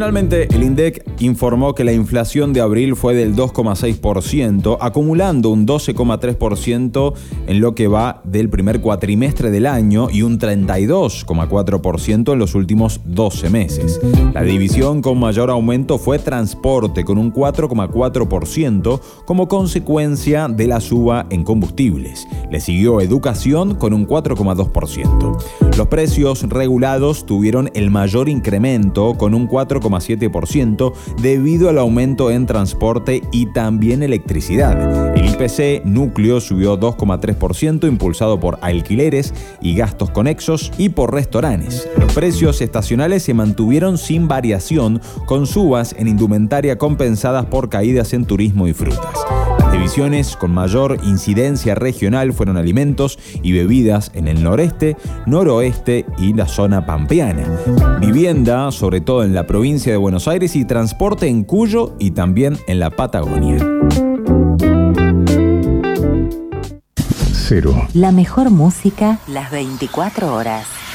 Finalmente, el INDEC informó que la inflación de abril fue del 2,6%, acumulando un 12,3% en lo que va del primer cuatrimestre del año y un 32,4% en los últimos 12 meses. La división con mayor aumento fue transporte, con un 4,4% como consecuencia de la suba en combustibles. Le siguió educación con un 4,2%. Los precios regulados tuvieron el mayor incremento, con un 4,7%, debido al aumento en transporte y también electricidad. El IPC núcleo subió 2,3%, impulsado por alquileres y gastos conexos y por restaurantes. Los precios estacionales se mantuvieron sin variación, con subas en indumentaria compensadas por caídas en turismo y frutas. Las divisiones con mayor incidencia regional fueron alimentos y bebidas en el noreste, noroeste y la zona pampeana. Vivienda, sobre todo en la provincia de Buenos Aires, y transporte en Cuyo y también en la Patagonia. Cero. La mejor música, las 24 horas.